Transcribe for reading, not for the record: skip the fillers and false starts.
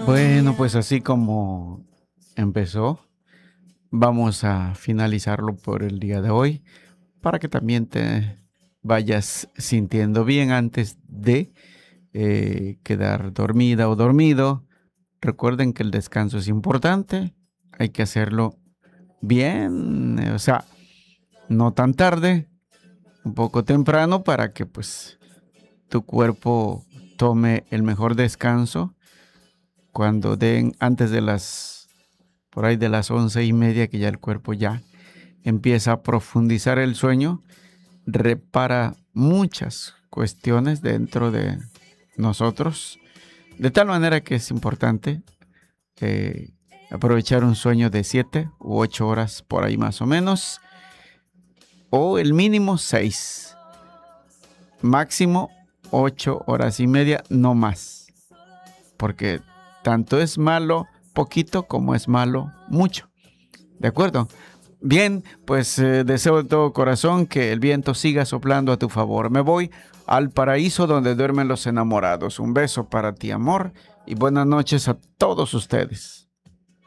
Bueno, pues así como empezó, vamos a finalizarlo por el día de hoy para que también te vayas sintiendo bien antes de quedar dormida o dormido. Recuerden que el descanso es importante, hay que hacerlo bien, o sea, no tan tarde, un poco temprano para que pues tu cuerpo tome el mejor descanso cuando den antes de por ahí de las 11:30, que ya el cuerpo ya empieza a profundizar el sueño, repara muchas cuestiones dentro de nosotros, de tal manera que es importante eh, aprovechar un sueño de 7 u 8 horas por ahí más o menos, o el mínimo 6, máximo 8 horas y media, no más, porque tanto es malo poquito como es malo mucho. ¿De acuerdo? Bien, pues deseo de todo corazón que el viento siga soplando a tu favor. Me voy al paraíso donde duermen los enamorados. Un beso para ti, amor, y buenas noches a todos ustedes.